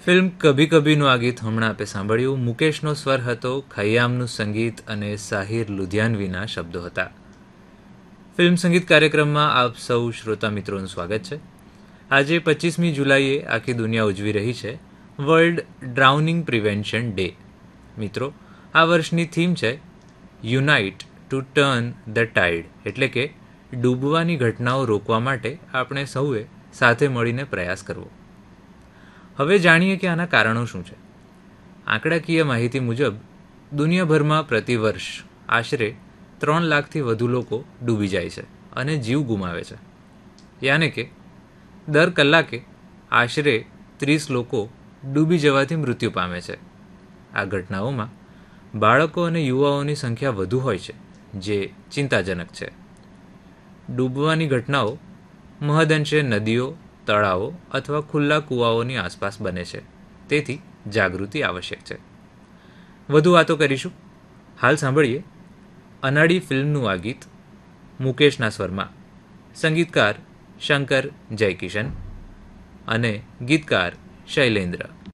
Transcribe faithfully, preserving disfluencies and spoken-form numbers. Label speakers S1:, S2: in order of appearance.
S1: Film કભી કભીનું આ ગીત હમણાં આપે સાંભળ્યું. મુકેશનો સ્વર હતો, ખય્યામનું સંગીત અને સાહિર લુધિયાનવીના શબ્દો હતા. ફિલ્મ સંગીત કાર્યક્રમમાં આપ સૌ શ્રોતા મિત્રોનું સ્વાગત છે. આજે પચીસમી જુલાઈએ આખી દુનિયા ઉજવી રહી છે વર્લ્ડ ડ્રાઉનિંગ પ્રિવેન્શન ડે. મિત્રો, આ વર્ષની થીમ છે unite two turn the tide, એટલે કે ડૂબવાની ઘટનાઓ રોકવા માટે આપણે સૌએ સાથે મળીને પ્રયાસ કરવો. હવે જાણીએ કે આના કારણો શું છે. આંકડાકીય માહિતી મુજબ દુનિયાભરમાં પ્રતિવર્ષ આશરે ત્રણ લાખથી વધુ લોકો ડૂબી જાય છે અને જીવ ગુમાવે છે. યાને કે દર કલાકે આશરે ત્રીસ લોકો ડૂબી જવાથી મૃત્યુ પામે છે. આ ઘટનાઓમાં બાળકો અને યુવાઓની સંખ્યા વધુ હોય છે, જે ચિંતાજનક છે. ડૂબવાની ઘટનાઓ મહદઅંશે નદીઓ, તળાવો અથવા ખુલ્લા કૂવાઓની આસપાસ બને છે. તેથી જાગૃતિ આવશ્યક છે. વધુ વાતો કરીશું. હાલ સાંભળીએ અનાડી ફિલ્મનું આ ગીત મુકેશના સ્વરમાં. સંગીતકાર શંકર જયકિશન અને ગીતકાર શૈલેન્દ્ર.